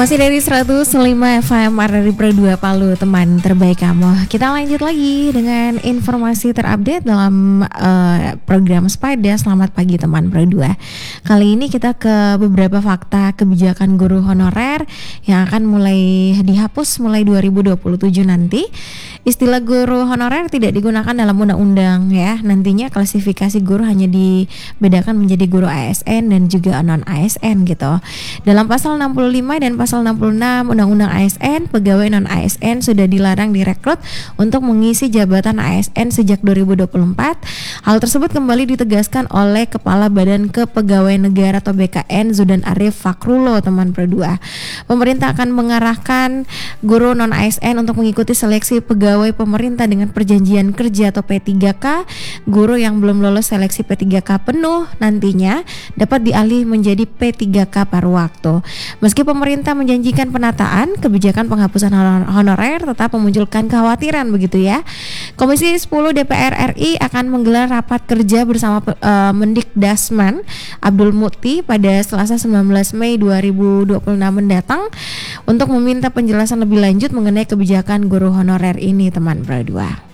Masih dari 105 FM dari Pro 2 Palu, teman terbaik kamu. Kita lanjut lagi dengan informasi terupdate dalam program Sepeda. Selamat pagi teman Pro 2. Kali ini kita ke beberapa fakta kebijakan guru honorer yang akan mulai dihapus mulai 2027 nanti. Istilah guru honorer tidak digunakan dalam undang-undang ya. Nantinya klasifikasi guru hanya dibedakan menjadi guru ASN dan juga non ASN gitu. Dalam pasal 65 dan pasal 66 Undang-Undang ASN, pegawai non ASN sudah dilarang direkrut untuk mengisi jabatan ASN sejak 2024. Hal tersebut kembali ditegaskan oleh Kepala Badan Kepegawaian Negara atau BKN Zudan Arif Fakrullah, teman Pro 2. Pemerintah akan mengarahkan guru non ASN untuk mengikuti seleksi pegawai pemerintah dengan perjanjian kerja atau P3K. Guru yang belum lolos seleksi P3K penuh nantinya dapat dialih menjadi P3K paruh waktu. Meski pemerintah menjanjikan penataan, kebijakan penghapusan honorer tetap memunculkan kekhawatiran begitu ya. Komisi 10 DPR RI akan menggelar rapat kerja bersama Mendikdasman Abdul Muti pada Selasa 19 Mei 2026 mendatang untuk meminta penjelasan lebih lanjut mengenai kebijakan guru honorer ini, teman Pro 2.